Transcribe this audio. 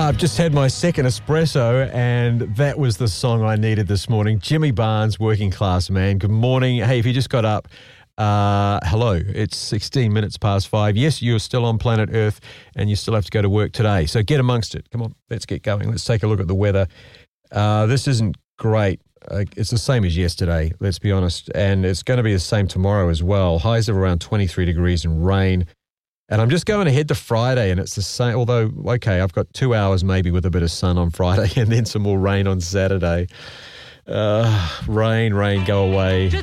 I've just had my second espresso, and that was the song I needed this morning. Jimmy Barnes, Working Class Man. Good morning. Hey, if you just got up, hello. It's 16 minutes past 5. Yes, you're still on planet Earth, and you still have to go to work today. So get amongst it. Come on, let's get going. Let's take a look at the weather. This isn't great. It's the same as yesterday, let's be honest. And it's going to be the same tomorrow as well. Highs of around 23 degrees and rain. And I'm just going ahead to Friday, and it's the same, although, okay, I've got 2 hours maybe with a bit of sun on Friday and then some more rain on Saturday. Rain, go away.